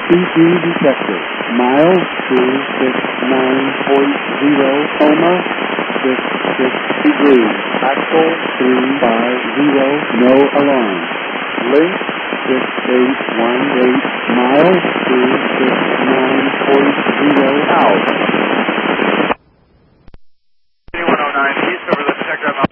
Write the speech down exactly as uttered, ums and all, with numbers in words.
C G detected. Miles two six nine point zero, coma, six six degrees. Axle three five zero, no alarm. Link six eight one eight, miles two six nine point zero, out. one oh nine east over the Tech Drive.